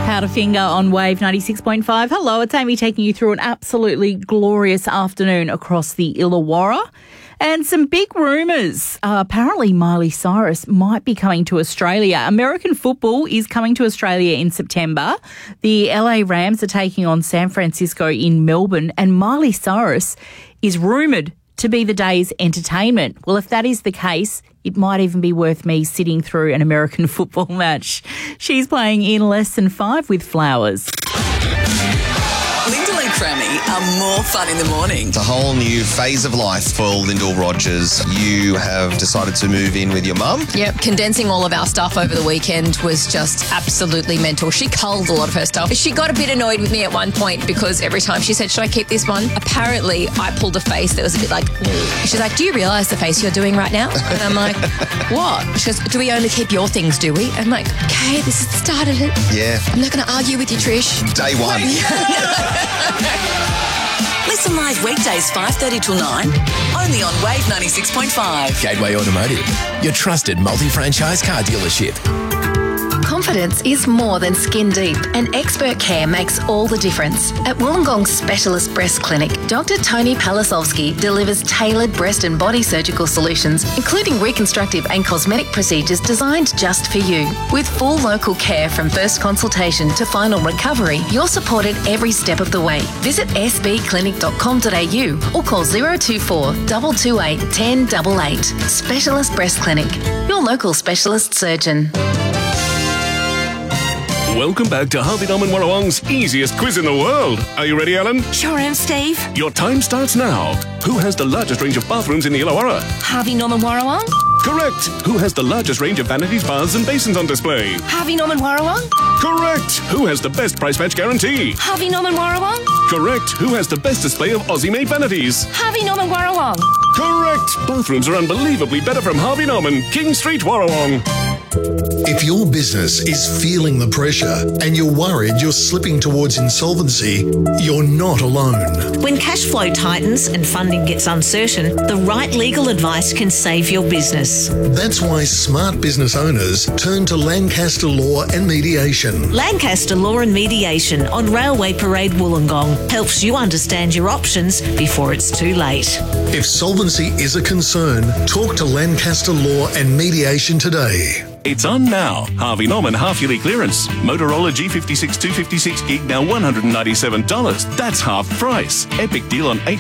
Powderfinger on Wave 96.5. Hello, it's Amy taking you through an absolutely glorious afternoon across the Illawarra. And some big rumours. Apparently Miley Cyrus might be coming to Australia. American football is coming to Australia in September. The LA Rams are taking on San Francisco in Melbourne, and Miley Cyrus is rumoured to be the day's entertainment. Well, if that is the case, it might even be worth me sitting through an American football match. She's playing in less than 5 with Flowers. Lyndall and Crammy are more fun in the morning. It's a whole new phase of life for Lyndall Rogers. You have decided to move in with your mum. Yep, condensing all of our stuff over the weekend was just absolutely mental. She culled a lot of her stuff. She got a bit annoyed with me at one point because every time she said, should I keep this one? Apparently, I pulled a face that was a bit like, she's like, do you realise the face you're doing right now? And I'm like, what? She goes, do we only keep your things, do we? I'm like, okay, this is the start of it. Yeah. I'm not going to argue with you, Trish. Day one. Listen live weekdays 5:30 till 9, only on Wave 96.5. Gateway Automotive, your trusted multi-franchise car dealership. Confidence is more than skin deep, and expert care makes all the difference. At Wollongong Specialist Breast Clinic, Dr. Tony Palasovsky delivers tailored breast and body surgical solutions, including reconstructive and cosmetic procedures designed just for you. With full local care from first consultation to final recovery, you're supported every step of the way. Visit sbclinic.com.au or call 024 228 1088. Specialist Breast Clinic, your local specialist surgeon. Welcome back to Harvey Norman Warrawong's easiest quiz in the world. Are you ready, Alan? Sure am, Steve. Your time starts now. Who has the largest range of bathrooms in the Illawarra? Harvey Norman Warrawong. Correct. Who has the largest range of vanities, baths and basins on display? Harvey Norman Warrawong. Correct. Who has the best price match guarantee? Harvey Norman Warrawong. Correct. Who has the best display of Aussie-made vanities? Harvey Norman Warrawong. Correct. Bathrooms are unbelievably better from Harvey Norman, King Street, Warrawong. If your business is feeling the pressure and you're worried you're slipping towards insolvency, you're not alone. When cash flow tightens and funding gets uncertain, the right legal advice can save your business. That's why smart business owners turn to Lancaster Law and Mediation. Lancaster Law and Mediation on Railway Parade Wollongong helps you understand your options before it's too late. If solvency is a concern, talk to Lancaster Law and Mediation today. It's on now. Harvey Norman half-yearly clearance. Motorola G56 256 gig now $197. That's half price. Epic deal on